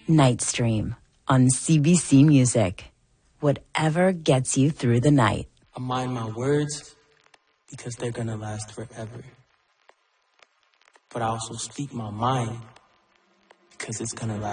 Nightstream on CBC Music. Whatever gets you through the night. I mind my words because they're gonna last forever. But I also speak my mind because it's gonna last